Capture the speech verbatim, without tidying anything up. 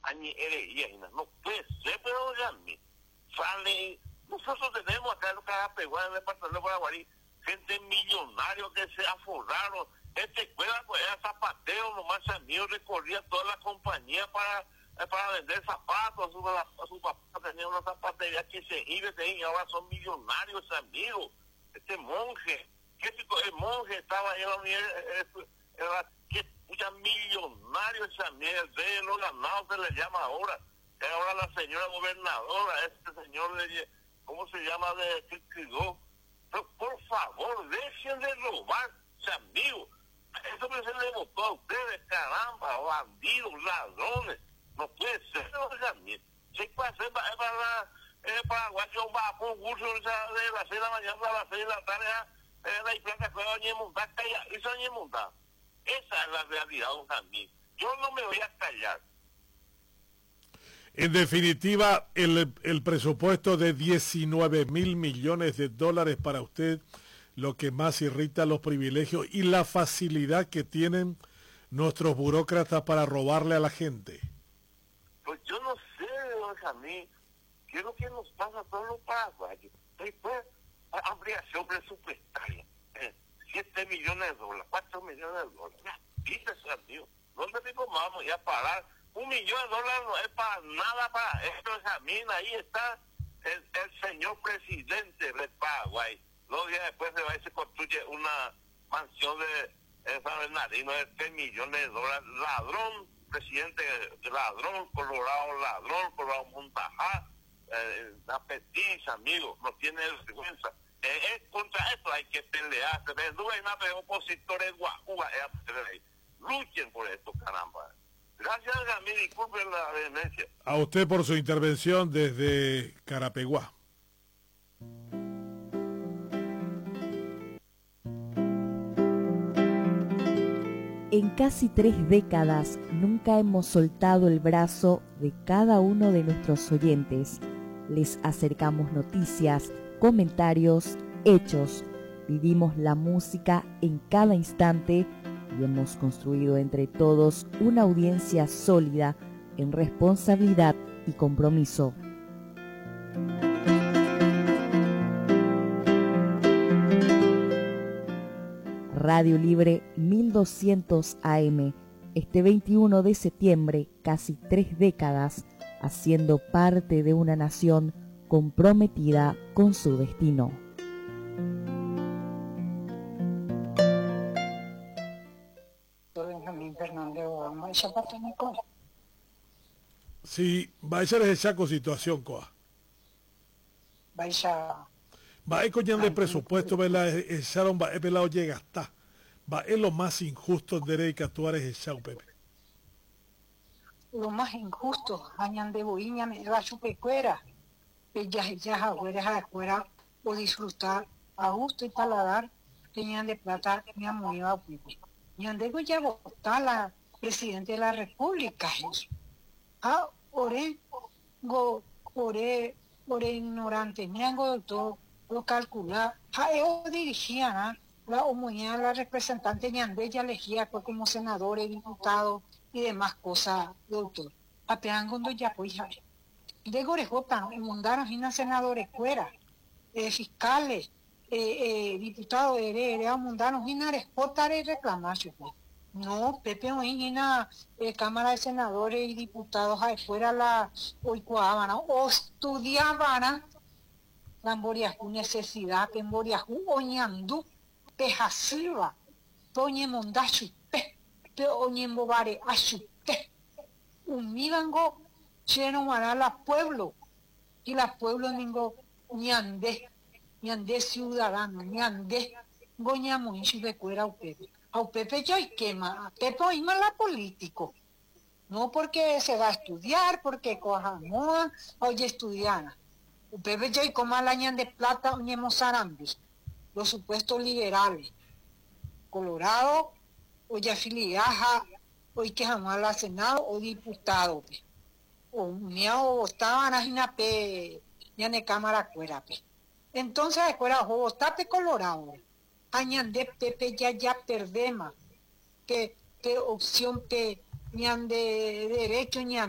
añi ereía, no puede ser, pero ya mí. Sale, nosotros tenemos acá en los Carapeguá, en el departamento de Paraguay, gente millonaria que se aforraron. Este escuela pues era zapatero, nomás mío recorría toda la compañía para, eh, para vender zapatos. Su, la, su papá tenía una zapatería que se iba y ahora son millonarios amigos. Este monje, ¿qué tipo de monje estaba ahí en la universidad? Que pucha millonario ese amigo, el rey de los ganados se le llama ahora. Ahora la señora gobernadora, este señor de, ¿cómo se llama? De Quilquidó. Pero por favor, dejen de robar, amigos. Eso me se le votó a ustedes, caramba, bandidos, ladrones. No puede ser, también. Si puede ser para, para, eh, Paraguay, yo va por un curso de las seis de la mañana a las seis de la tarde, eh, la isla que va a montar, esa es montar. Esa es la realidad, don Jamín. Yo no me voy a callar. En definitiva, el, el presupuesto de diecinueve mil millones de dólares para usted, lo que más irrita los privilegios y la facilidad que tienen nuestros burócratas para robarle a la gente. Pues yo no sé, don Jamín, qué es lo que nos pasa a todos los paraguayos. Después, ampliación presupuestaria, eh, siete millones de dólares, cuatro millones de dólares. Dice ese amigo, ¿dónde tipo vamos ya a parar? Un millón de dólares no es para nada para esto, Jamín. Ahí está el, el señor presidente de Paraguay. Dos días después se va y se construye una mansión de, de San Bernardino de tres millones de dólares. Ladrón, presidente, ladrón, Colorado, ladrón, Colorado Montajá, eh, apetís, amigos, no tiene vergüenza. Eh, eh, contra esto hay que pelearse. No hay nada de opositores guajuga, eh, luchen por esto, caramba. Gracias, Gamín, disculpen la vehemencia. A usted por su intervención desde Carapeguá. En casi tres décadas nunca hemos soltado el brazo de cada uno de nuestros oyentes. Les acercamos noticias, comentarios, hechos. Vivimos la música en cada instante y hemos construido entre todos una audiencia sólida en responsabilidad y compromiso. Radio Libre mil doscientos A M, este veintiuno de septiembre, casi tres décadas, haciendo parte de una nación comprometida con su destino. Sí, va a ser esa situación, coa. Baixa. Va a coñar de presupuesto, ¿verdad? Echaron, va a pelado llega hasta. Va es lo más injusto de que actuar es echado, Pepe. Lo más injusto, añan de boiña me va chupecuera. Ellas, ellas, afuera, afuera, o disfrutar a gusto y paladar, tenían de plata, tenían muy a Pepe. Y ande ya votar la presidente de la República. Ah, oré, go, oré, oré ignorante, miango doctor, lo calcula. Ah, ellos dirigían, ¿ah? La homogeneidad, la representante Ñandé ya elegía pues, como senadores, diputados y demás cosas, doctor. Apean cuando ya pues ya. De Gorejotan, mandaron a senadores fuera, eh, fiscales, eh, eh, diputados de Herea, mandaron a respotar y reclamar. No, Pepe Oína, eh, Cámara de Senadores y Diputados afuera la oicuaban o estudiaban la Mboriajú necesidad que Mboriajú oñandú pejasiva toñe mondachu pe pe oñe mbobare achute umíbango cheno marala pueblo y la pueblo ningo ñandé ñandé ciudadano ñandé goñamo inchi de cuera a Pepe a Pepe ya y quema Pepe oíma la político no porque se va a estudiar porque coja moa oye estudiana Pepe ya y coma la ñan de plata oñemo sarambi los supuestos liberales, Colorado, o ya filiaja, o que jamás la Senado, o diputado, pe. O miao estaban ahí na pe, ya en cámara cuera, pe. Entonces, cuera, o tape Colorado, añan de Pepe ya ya perdema, que, que opción, que, ñan de derecho, ñan